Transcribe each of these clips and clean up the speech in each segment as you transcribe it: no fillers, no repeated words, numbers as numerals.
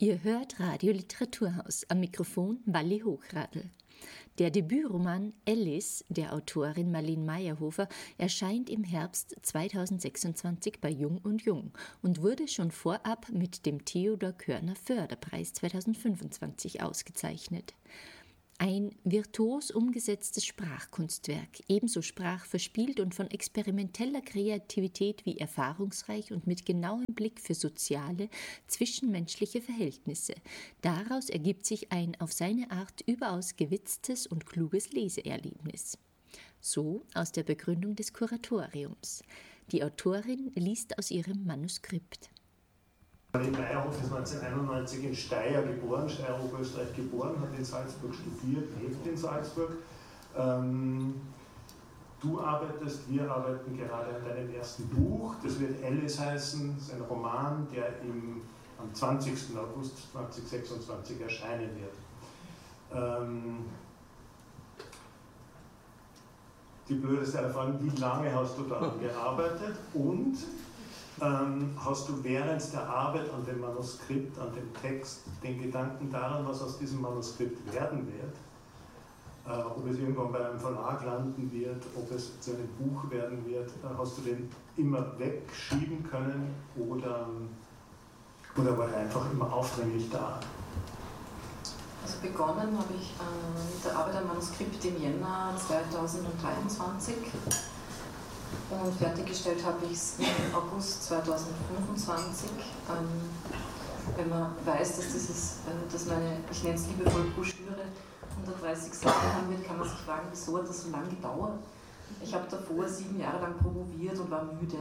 Ihr hört Radio Literaturhaus, am Mikrofon Walli Hochradl. Der Debütroman Alice der Autorin Marlene Meyerhofer erscheint im Herbst 2026 bei Jung und Jung und wurde schon vorab mit dem Theodor Körner Förderpreis 2025 ausgezeichnet. Ein virtuos umgesetztes Sprachkunstwerk, ebenso sprachverspielt und von experimenteller Kreativität wie erfahrungsreich und mit genauem Blick für soziale, zwischenmenschliche Verhältnisse. Daraus ergibt sich ein auf seine Art überaus gewitztes und kluges Leseerlebnis. So aus der Begründung des Kuratoriums. Die Autorin liest aus ihrem Manuskript. Marlene Meyerhofer ist 1991 in Steyr geboren, Steyr-Oberösterreich geboren, hat in Salzburg studiert, lebt in Salzburg. Wir arbeiten gerade an deinem ersten Buch, das wird Alice heißen, das ist ein Roman, der am 20. August 2026 erscheinen wird. Die blödeste Frage, wie lange hast du daran gearbeitet und hast du während der Arbeit an dem Manuskript, an dem Text, den Gedanken daran, was aus diesem Manuskript werden wird, ob es irgendwann bei einem Verlag landen wird, ob es zu einem Buch werden wird, hast du den immer wegschieben können oder war er einfach immer aufdringlich da? Also begonnen habe ich mit der Arbeit am Manuskript im Jänner 2023. Und fertiggestellt habe ich es im August 2025. Wenn man weiß, dass meine, ich nenne es liebevoll Broschüre, 130 Seiten haben wird, kann man sich fragen, wieso hat das so lange gedauert? Ich habe davor 7 Jahre lang promoviert und war müde.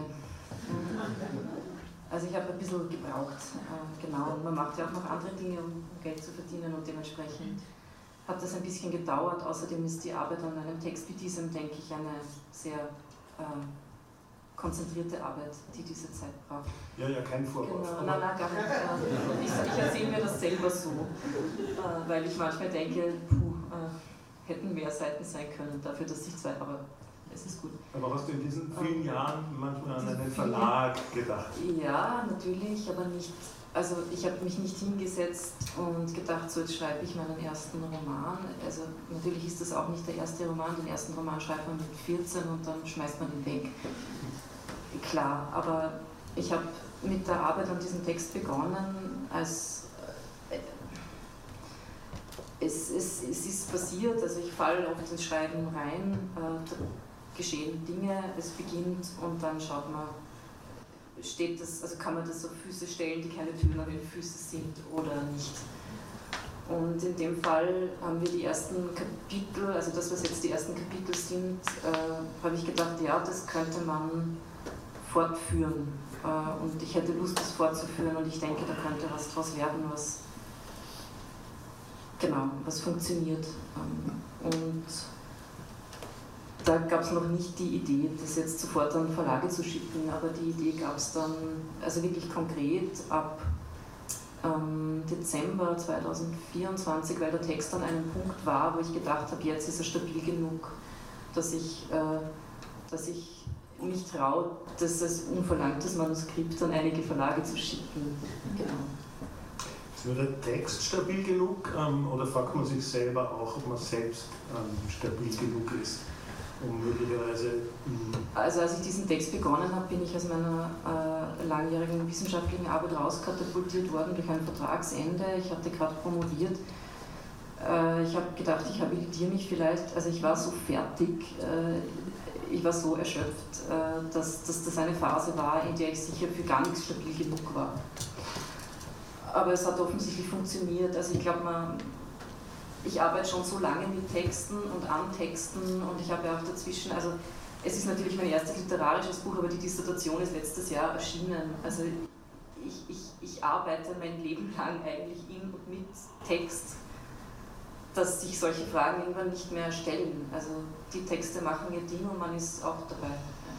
Also ich habe ein bisschen gebraucht, genau. Und man macht ja auch noch andere Dinge, um Geld zu verdienen und dementsprechend hat das ein bisschen gedauert. Außerdem ist die Arbeit an einem Text wie diesem, denke ich, eine sehr konzentrierte Arbeit, die diese Zeit braucht. Ja, kein Vorwurf. Genau. Nein, gar nicht. Ich erzähle mir das selber so, weil ich manchmal denke, hätten mehr Seiten sein können, dafür, dass ich zwei, aber es ist gut. Aber hast du in diesen vielen Jahren manchmal an einen Verlag gedacht? Ja, natürlich, aber nicht. Also ich habe mich nicht hingesetzt und gedacht, so jetzt schreibe ich meinen ersten Roman. Also natürlich ist das auch nicht der erste Roman. Den ersten Roman schreibt man mit 14 und dann schmeißt man ihn weg. Klar, aber ich habe mit der Arbeit an diesem Text begonnen, als es ist passiert, also ich falle oft ins Schreiben rein, da geschehen Dinge, es beginnt und dann schaut man, steht das, also kann man das auf Füße stellen, die keine Türen an den Füßen sind oder nicht. Und in dem Fall haben wir die ersten Kapitel, also das, was jetzt die ersten Kapitel sind, habe ich gedacht, ja, das könnte man fortführen. Und ich hätte Lust, das fortzuführen und ich denke, da könnte was draus werden, was funktioniert. Und da gab es noch nicht die Idee, das jetzt sofort an Verlage zu schicken, aber die Idee gab es dann, also wirklich konkret ab Dezember 2024, weil der Text an einem Punkt war, wo ich gedacht habe, jetzt ist er stabil genug, dass ich mich traue, das als unverlangtes Manuskript an einige Verlage zu schicken. Genau. Ist nur der Text stabil genug oder fragt man sich selber auch, ob man selbst stabil genug ist? Möglicherweise. Also als ich diesen Text begonnen habe, bin ich aus meiner langjährigen wissenschaftlichen Arbeit rauskatapultiert worden durch ein Vertragsende. Ich hatte gerade promoviert. Ich habe gedacht, ich habilitiere mich vielleicht. Also ich war so fertig, ich war so erschöpft, dass das eine Phase war, in der ich sicher für gar nichts stabil genug war. Aber es hat offensichtlich funktioniert. Also ich glaube, ich arbeite schon so lange mit Texten und an Texten und ich habe ja auch dazwischen, also es ist natürlich mein erstes literarisches Buch, aber die Dissertation ist letztes Jahr erschienen. Also ich arbeite mein Leben lang eigentlich in und mit Text, dass sich solche Fragen irgendwann nicht mehr stellen. Also die Texte machen ihr Ding und man ist auch dabei.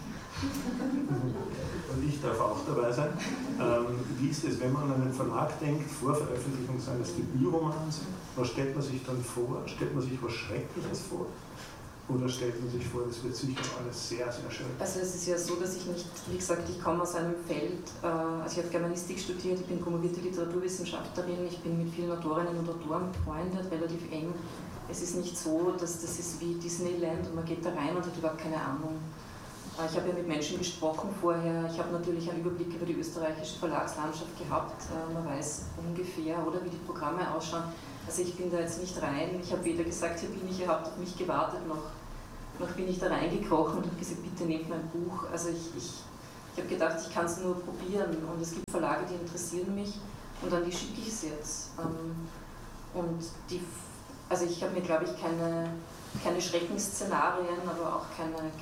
Und ich darf auch dabei sein. Wie ist es, wenn man an einen Verlag denkt, vor Veröffentlichung seines Debütromans? Was stellt man sich dann vor? Stellt man sich was Schreckliches vor? Oder stellt man sich vor, das wird sicher alles sehr, sehr schön? Also es ist ja so, dass ich nicht, wie gesagt, ich komme aus einem Feld, also ich habe Germanistik studiert, ich bin promovierte Literaturwissenschaftlerin, ich bin mit vielen Autorinnen und Autoren befreundet, relativ eng. Es ist nicht so, dass das ist wie Disneyland und man geht da rein und hat überhaupt keine Ahnung. Ich habe ja mit Menschen gesprochen vorher, ich habe natürlich einen Überblick über die österreichische Verlagslandschaft gehabt, man weiß ungefähr, oder wie die Programme ausschauen. Also ich bin da jetzt nicht rein, ich habe weder gesagt, hier bin ich, ihr habt auf mich gewartet, noch bin ich da reingekrochen und habe gesagt, bitte nehmt mein Buch. Also ich habe gedacht, ich kann es nur probieren und es gibt Verlage, die interessieren mich und an die schicke ich es jetzt. Und also ich habe mir, glaube ich, keine Schreckensszenarien, aber auch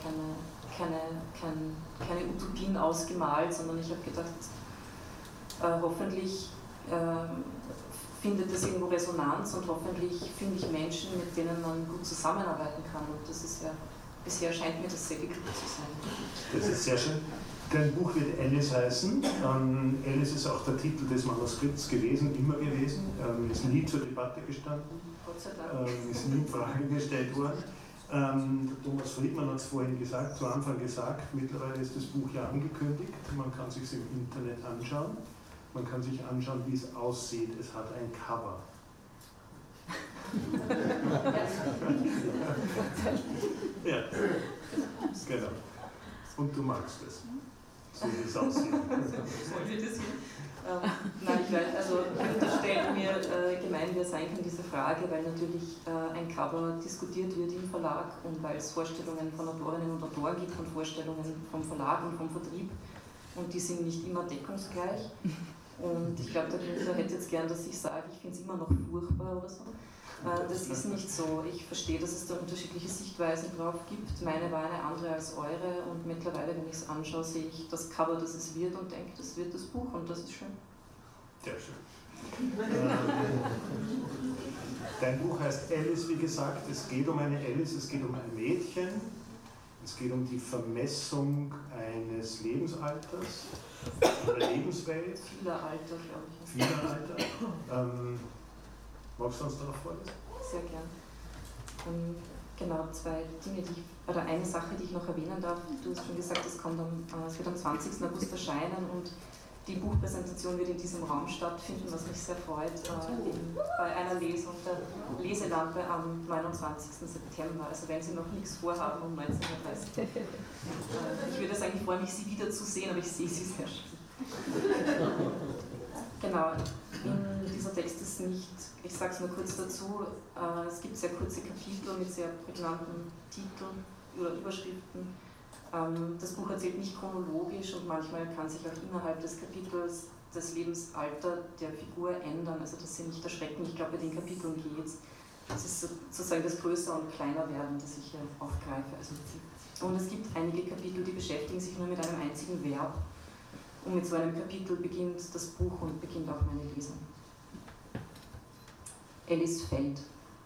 keine Utopien ausgemalt, sondern ich habe gedacht, hoffentlich findet es irgendwo Resonanz und hoffentlich finde ich Menschen, mit denen man gut zusammenarbeiten kann. Und das ist ja, bisher scheint mir das sehr geglückt zu sein. Das ist sehr schön. Dein Buch wird Alice heißen. Alice ist auch der Titel des Manuskripts gewesen, immer gewesen. Ist nie zur Debatte gestanden. Gott sei Dank. Ist nie in Frage gestellt worden. Thomas Friedmann hat es vorhin gesagt, zu Anfang gesagt, mittlerweile ist das Buch ja angekündigt. Man kann es sich im Internet anschauen. Man kann sich anschauen, wie es aussieht. Es hat ein Cover. Ja, genau. Und du magst es, so wie es aussieht. Nein, ich weiß, also unterstellt mir, gemein wie es sein kann, diese Frage, weil natürlich ein Cover diskutiert wird im Verlag und weil es Vorstellungen von Autorinnen und Autoren gibt und Vorstellungen vom Verlag und vom Vertrieb und die sind nicht immer deckungsgleich. Und ich glaube, der Günther hätte jetzt gern, dass ich sage, ich finde es immer noch furchtbar oder so. Das ist nicht so. Ich verstehe, dass es da unterschiedliche Sichtweisen drauf gibt. Meine war eine andere als eure und mittlerweile, wenn ich es anschaue, sehe ich das Cover, das es wird und denke, das wird das Buch und das ist schön. Sehr schön. Dein Buch heißt Alice, wie gesagt. Es geht um eine Alice, es geht um ein Mädchen. Es geht um die Vermessung eines Lebensalters, einer Lebenswelt. Vieler Alter, glaube ich. Vieler Alter. Magst du uns darauf vorlesen? Sehr gern. Genau, zwei Dinge, oder eine Sache, die ich noch erwähnen darf. Du hast schon gesagt, es wird am 20. August erscheinen und die Buchpräsentation wird in diesem Raum stattfinden, was mich sehr freut, bei einer Lesung der Leselampe am 29. September. Also wenn Sie noch nichts vorhaben um 19.30 Uhr. Ich würde es eigentlich freuen, mich Sie wiederzusehen, aber ich sehe Sie sehr schön. Genau, dieser Text ist nicht, ich sage es nur kurz dazu, es gibt sehr kurze Kapitel mit sehr prägnanten Titeln oder Überschriften. Das Buch erzählt nicht chronologisch und manchmal kann sich auch innerhalb des Kapitels das Lebensalter der Figur ändern. Also das Sie nicht erschrecken, ich glaube bei den Kapiteln geht es. Das ist sozusagen das Größer und Kleiner werden, das ich hier aufgreife. Und es gibt einige Kapitel, die beschäftigen sich nur mit einem einzigen Verb. Und mit so einem Kapitel beginnt das Buch und beginnt auch meine Lesung. Alice fällt.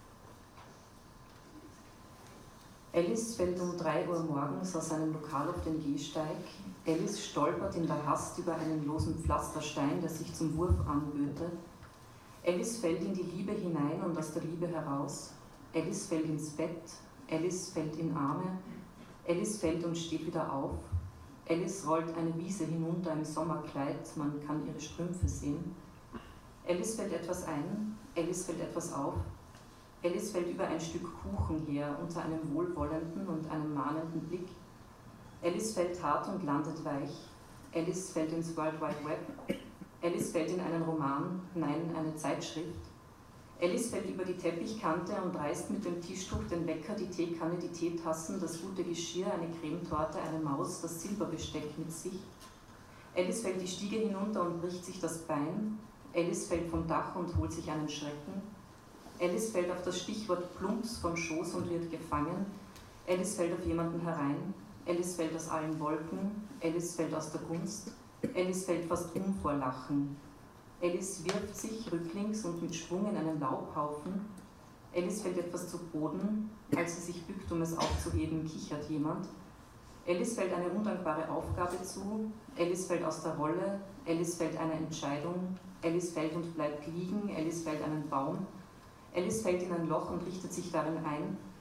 Alice fällt um 3 Uhr morgens aus seinem Lokal auf den Gehsteig. Alice stolpert in der Hast über einen losen Pflasterstein, der sich zum Wurf anböte. Alice fällt in die Liebe hinein und aus der Liebe heraus. Alice fällt ins Bett. Alice fällt in Arme. Alice fällt und steht wieder auf. Alice rollt eine Wiese hinunter im Sommerkleid, man kann ihre Strümpfe sehen. Alice fällt etwas ein, Alice fällt etwas auf. Alice fällt über ein Stück Kuchen her, unter einem wohlwollenden und einem mahnenden Blick. Alice fällt hart und landet weich. Alice fällt ins World Wide Web. Alice fällt in einen Roman, nein, eine Zeitschrift. Alice fällt über die Teppichkante und reißt mit dem Tischtuch den Wecker, die Teekanne, die Teetassen, das gute Geschirr, eine Cremetorte, eine Maus, das Silberbesteck mit sich. Alice fällt die Stiege hinunter und bricht sich das Bein. Alice fällt vom Dach und holt sich einen Schrecken. Alice fällt auf das Stichwort Plumps vom Schoß und wird gefangen. Alice fällt auf jemanden herein. Alice fällt aus allen Wolken. Alice fällt aus der Gunst. Alice fällt fast um vor Lachen. Alice wirft sich rücklings und mit Schwung in einen Laubhaufen. Alice fällt etwas zu Boden. Als sie sich bückt, um es aufzuheben, kichert jemand. Alice fällt eine undankbare Aufgabe zu. Alice fällt aus der Rolle. Alice fällt eine Entscheidung. Alice fällt und bleibt liegen. Alice fällt einen Baum. Alice fällt in ein Loch und richtet sich darin ein.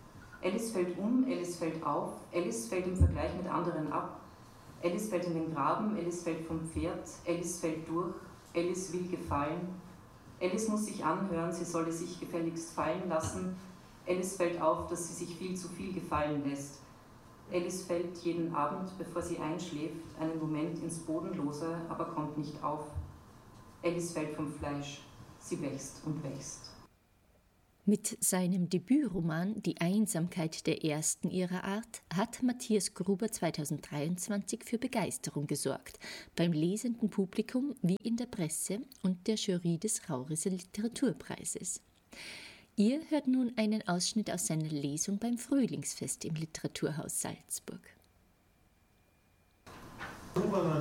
Alice fällt um, Alice fällt auf, Alice fällt im Vergleich mit anderen ab, Alice fällt in den Graben, Alice fällt vom Pferd, Alice fällt durch, Alice will gefallen, Alice muss sich anhören, sie solle sich gefälligst fallen lassen, Alice fällt auf, dass sie sich viel zu viel gefallen lässt. Alice fällt jeden Abend, bevor sie einschläft, einen Moment ins Bodenlose, aber kommt nicht auf. Alice fällt vom Fleisch, sie wächst und wächst. Mit seinem Debütroman Die Einsamkeit der Ersten ihrer Art hat Matthias Gruber 2023 für Begeisterung gesorgt, beim lesenden Publikum wie in der Presse und der Jury des Rauriser Literaturpreises. Ihr hört nun einen Ausschnitt aus seiner Lesung beim Frühlingsfest im Literaturhaus Salzburg. Gruber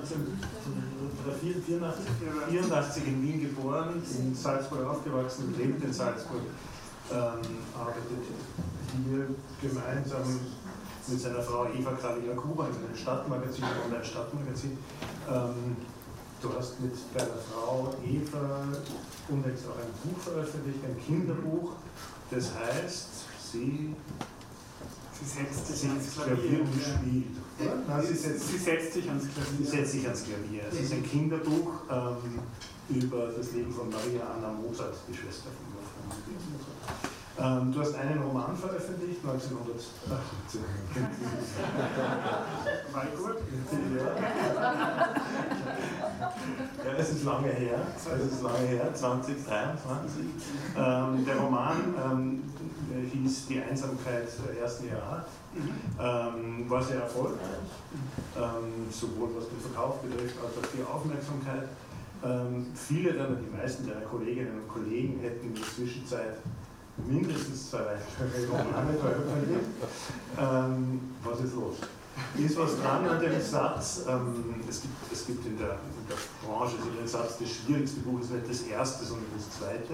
1984 in Wien geboren, in Salzburg aufgewachsen, lebt in Salzburg. Arbeitet hier gemeinsam mit seiner Frau Eva Kravilla-Gruber in einem Stadtmagazin, einem Online-Stadtmagazin. Du hast mit deiner Frau Eva unlängst auch ein Buch veröffentlicht, ein Kinderbuch, das heißt, sie setzt sich ans Klavier und spielt. Nein, sie setzt sich ans Klavier. Sie setzt sich ans Klavier. Es ist ein Kinderbuch über das Leben von Maria Anna Mozart, die Schwester von Mozart. Du hast einen Roman veröffentlicht, 1918. War gut? Ja, es ist lange her, 2023. Der Roman hieß Die Einsamkeit der ersten ihrer Art. War sehr erfolgreich, sowohl was den Verkauf betrifft, als auch die Aufmerksamkeit. Viele die meisten deiner Kolleginnen und Kollegen hätten in der Zwischenzeit mindestens 2 weitere Romane veröffentlicht. Was ist los? Ist was dran an dem Satz? Es gibt in der Branche so den Satz, das schwierigste Buch ist nicht das erste, sondern das zweite.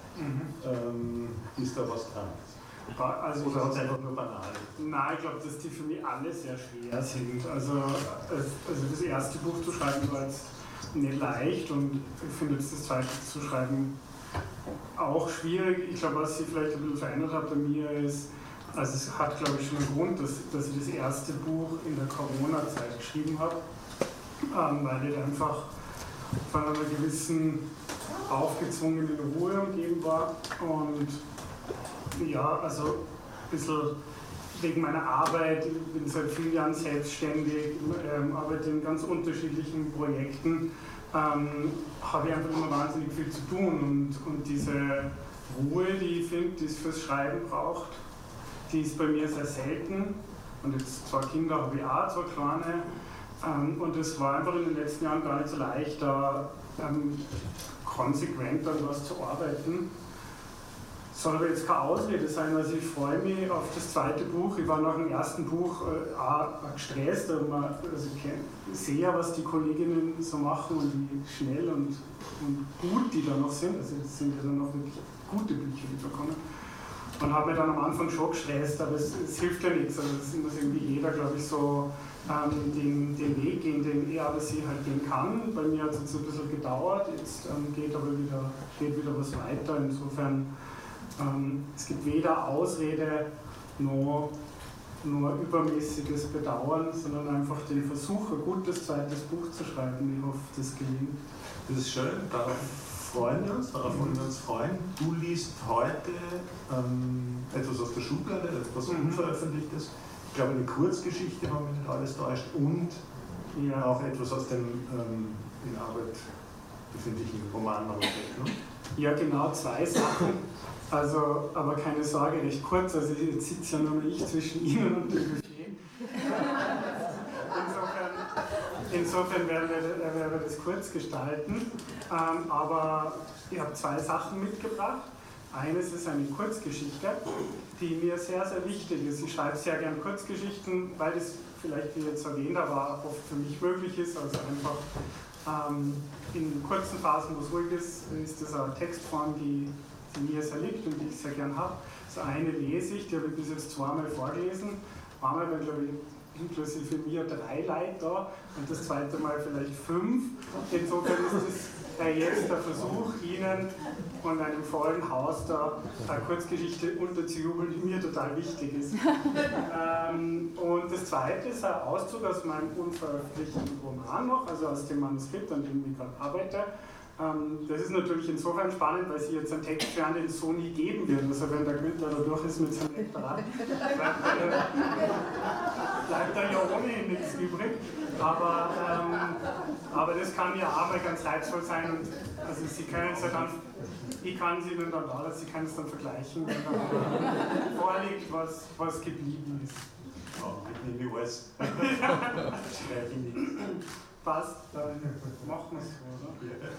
Ist da was dran? Also oder hat es einfach nur banal? Nein, ich glaube, dass die für mich alle sehr schwer sind. Also das erste Buch zu schreiben war jetzt nicht leicht und ich finde jetzt das zweite zu schreiben auch schwierig. Ich glaube, was sich vielleicht ein bisschen verändert hat bei mir ist, also es hat, glaube ich, schon einen Grund, dass ich das erste Buch in der Corona-Zeit geschrieben habe, weil ich einfach von einer gewissen aufgezwungenen Ruhe umgeben war und ja, also ein bisschen wegen meiner Arbeit, ich bin seit vielen Jahren selbstständig, arbeite in ganz unterschiedlichen Projekten, habe ich einfach immer wahnsinnig viel zu tun und diese Ruhe, die ich finde, die es fürs Schreiben braucht, die ist bei mir sehr selten und jetzt 2 Kinder habe ich auch, 2 kleine und es war einfach in den letzten Jahren gar nicht so leicht, da konsequent an was zu arbeiten. Soll aber jetzt keine Ausrede sein, also ich freue mich auf das zweite Buch. Ich war nach dem ersten Buch auch gestresst, also ich sehe ja, was die Kolleginnen so machen und wie schnell und gut die da noch sind. Also es sind ja dann noch wirklich gute Bücher, die da kommen. Und habe mich dann am Anfang schon gestresst, aber es hilft ja nichts. Also es muss irgendwie jeder, glaube ich, so den Weg gehen, den er oder sie halt gehen kann. Bei mir hat es jetzt ein bisschen gedauert, jetzt geht wieder was weiter. Insofern es gibt weder Ausrede noch übermäßiges Bedauern, sondern einfach den Versuch, ein gutes zweites Buch zu schreiben. Ich hoffe, das gelingt. Das ist schön, darauf wollen wir uns freuen. Du liest heute etwas aus der Schublade, etwas Unveröffentlichtes. Ich glaube, eine Kurzgeschichte, wenn mich nicht alles täuscht, und auch etwas aus dem in Arbeit befindlichen Roman. Ja, genau, 2 Sachen. Also, aber keine Sorge, recht kurz, also jetzt sitze ja nur ich zwischen Ihnen und dem Buffet. Insofern werden wir das kurz gestalten, aber ich habe 2 Sachen mitgebracht. Eines ist eine Kurzgeschichte, die mir sehr, sehr wichtig ist. Ich schreibe sehr gern Kurzgeschichten, weil das vielleicht, wie jetzt erwähnt, aber oft für mich möglich ist, also einfach in kurzen Phasen, wo es ruhig ist das eine Textform, die mir sehr liegt und die ich sehr gern habe. Das eine lese ich, die habe ich bis jetzt 2-mal vorgelesen. Einmal waren, glaube ich, inklusive mir 3 Leute da und das zweite Mal vielleicht 5. Insofern ist jetzt der Versuch, Ihnen von einem vollen Haus da eine Kurzgeschichte unterzujubeln, die mir total wichtig ist. Und das zweite ist ein Auszug aus meinem unveröffentlichten Roman noch, also aus dem Manuskript, an dem ich gerade arbeite. Das ist natürlich insofern spannend, weil Sie jetzt einen Text hören, den es so nie geben wird. Also wenn der Günther da durch ist mit seinem Lektorat, bleibt da ja ohnehin nichts übrig. Aber das kann ja auch mal ganz reizvoll sein. Und also Sie können es ja dann, ich kann es Ihnen dann da, Sie können es dann vergleichen, wenn dann vorliegt, was geblieben ist. Ich nehme alles. Schreibe ich nichts. Passt, dann machen wir es so, oder?